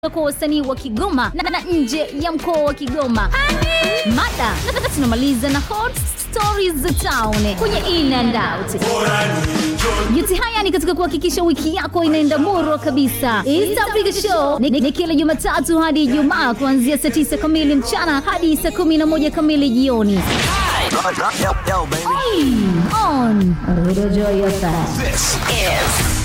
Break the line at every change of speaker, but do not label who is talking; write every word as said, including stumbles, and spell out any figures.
kwa wasanii wa Kigoma na, na nje ya mkoa wa Kigoma. Mada na tunamaliza na hot stories za town kwenye in and out. Yote haya ni katika kuhakikisha wiki yako inaenda murwa kabisa. East Africa Show ni, ni kila Jumatatu hadi Ijumaa kuanzia saa tisa kamili mchana hadi saa kumi na moja kamili jioni. On Radio Joy F M. This is